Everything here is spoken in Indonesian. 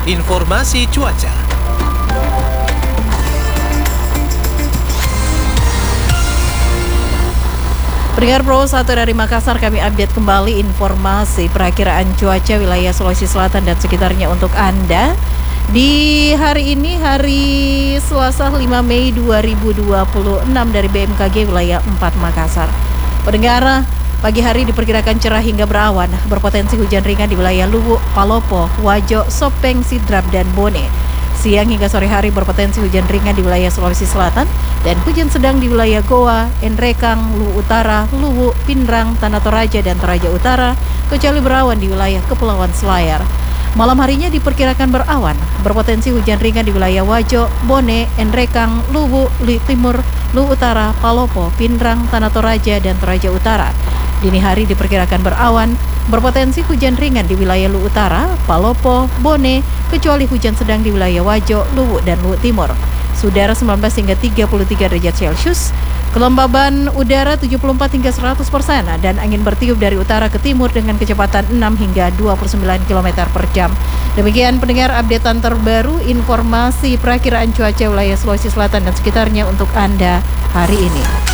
Informasi cuaca. Pendengar Pro 1 dari Makassar, kami update kembali informasi perakiraan cuaca wilayah Sulawesi Selatan dan sekitarnya untuk Anda. Di hari ini, hari Selasa 5 Mei 2026 dari BMKG wilayah 4 Makassar. Pendengar, pagi hari diperkirakan cerah hingga berawan, berpotensi hujan ringan di wilayah Luwu, Palopo, Wajo, Sopeng, Sidrap, dan Bone. Siang hingga sore hari berpotensi hujan ringan di wilayah Sulawesi Selatan dan hujan sedang di wilayah Goa, Enrekang, Luwu Utara, Luwu, Pindrang, Tanah Toraja, dan Toraja Utara, kecuali berawan di wilayah Kepulauan Selayar. Malam harinya diperkirakan berawan, berpotensi hujan ringan di wilayah Wajo, Bone, Enrekang, Luwu, Luwu Timur, Luwu Utara, Palopo, Pindrang, Tanah Toraja, dan Toraja Utara. Dini hari diperkirakan berawan, berpotensi hujan ringan di wilayah Luwu Utara, Palopo, Bone, kecuali hujan sedang di wilayah Wajo, Luwu, dan Luwu Timur. Udara 19 hingga 33 derajat Celcius, kelembaban udara 74 hingga 100%, dan angin bertiup dari utara ke timur dengan kecepatan 6 hingga 29 km per jam. Demikian pendengar updatean terbaru informasi perakiraan cuaca wilayah Sulawesi Selatan dan sekitarnya untuk Anda hari ini.